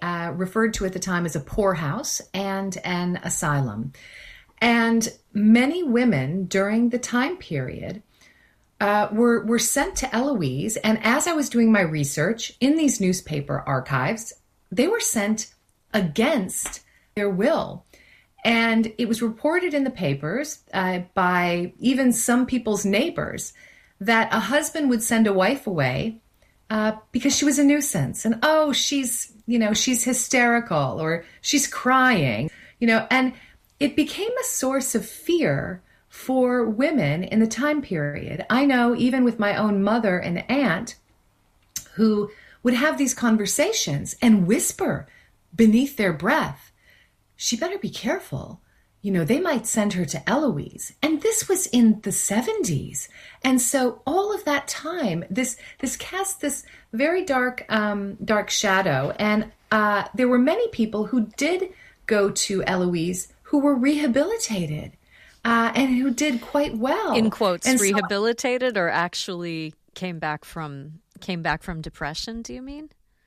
referred to at the time as a poorhouse and an asylum. And many women during the time period were sent to Eloise. And as I was doing my research in these newspaper archives, they were sent against their will. And it was reported in the papers by even some people's neighbors that a husband would send a wife away because she was a nuisance. And, oh, she's hysterical, or she's crying, and it became a source of fear for women in the time period. I know even with my own mother and aunt who would have these conversations and whisper beneath their breath, she better be careful. They might send her to Eloise. And this was in the 70s. And so all of that time, this cast this very dark shadow. And there were many people who did go to Eloise who were rehabilitated and who did quite well. In quotes, and rehabilitated, or actually came back from depression, do you mean?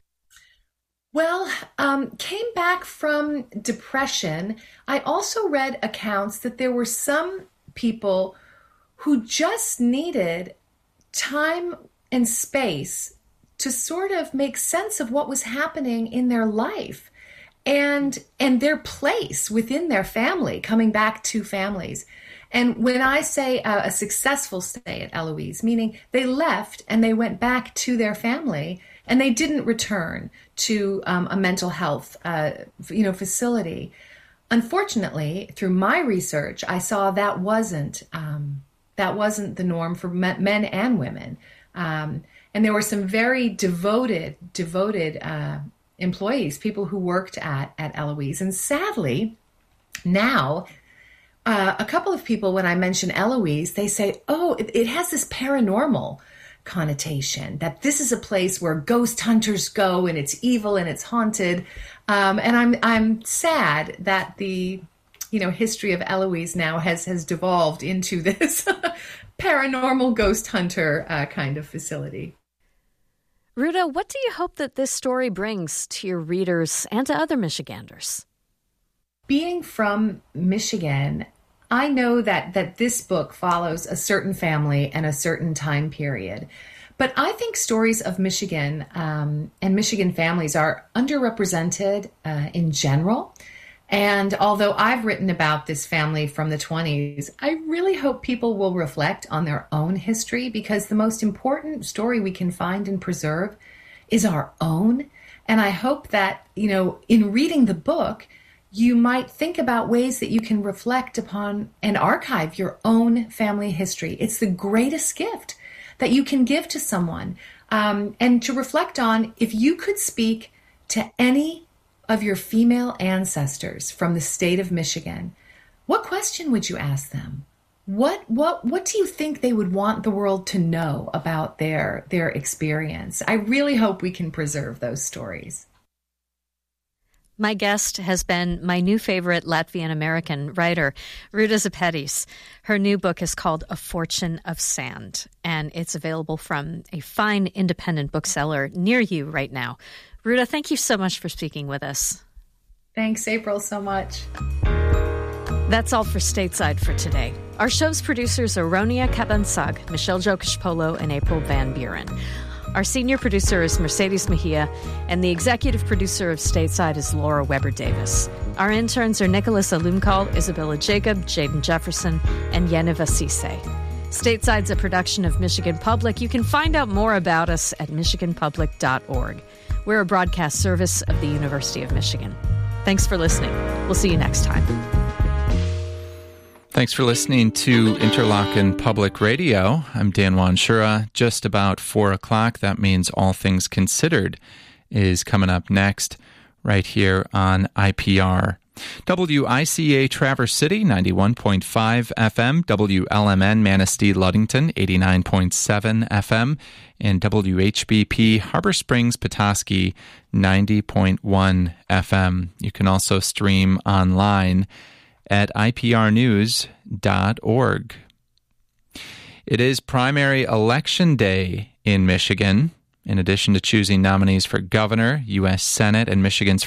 Well, came back from depression. I also read accounts that there were some people who just needed time and space to sort of make sense of what was happening in their life and their place within their family, coming back to families. And when I say a successful stay at Eloise, meaning they left and they went back to their family, and they didn't return to a mental health, facility. Unfortunately, through my research, I saw that wasn't the norm for men and women. And there were some very devoted employees, people who worked at Eloise. And sadly, now, a couple of people, when I mention Eloise, they say, oh, it has this paranormal connotation, that this is a place where ghost hunters go and it's evil and it's haunted. And I'm sad that the history of Eloise now has devolved into this paranormal ghost hunter kind of facility. Ruta, what do you hope that this story brings to your readers and to other Michiganders? Being from Michigan, I know that this book follows a certain family and a certain time period. But I think stories of Michigan and Michigan families are underrepresented in general. And although I've written about this family from the 20s, I really hope people will reflect on their own history, because the most important story we can find and preserve is our own. And I hope that, in reading the book, you might think about ways that you can reflect upon and archive your own family history. It's the greatest gift that you can give to someone. And to reflect on, if you could speak to any of your female ancestors from the state of Michigan, what question would you ask them? What do you think they would want the world to know about their experience? I really hope we can preserve those stories. My guest has been my new favorite Latvian-American writer, Ruta Sepetys. Her new book is called A Fortune of Sand, and it's available from a fine independent bookseller near you right now. Ruta, thank you so much for speaking with us. Thanks, April, so much. That's all for Stateside for today. Our show's producers are Ronia Cabansag, Michelle Jokic-Polo, and April Van Buren. Our senior producer is Mercedes Mejia, and the executive producer of Stateside is Laura Weber-Davis. Our interns are Nicholas Alumkal, Isabella Jacob, Jaden Jefferson, and Yeniva Cisse. Stateside's a production of Michigan Public. You can find out more about us at michiganpublic.org. We're a broadcast service of the University of Michigan. Thanks for listening. We'll see you next time. Thanks for listening to Interlochen Public Radio. I'm Dan Wanshura. Just about 4 o'clock. That means All Things Considered is coming up next right here on IPR. WICA Traverse City, 91.5 FM, WLMN Manistee Ludington, 89.7 FM, and WHBP Harbor Springs Petoskey, 90.1 FM. You can also stream online at iprnews.org. It is primary election day in Michigan. In addition to choosing nominees for governor, U.S. Senate, and Michigan's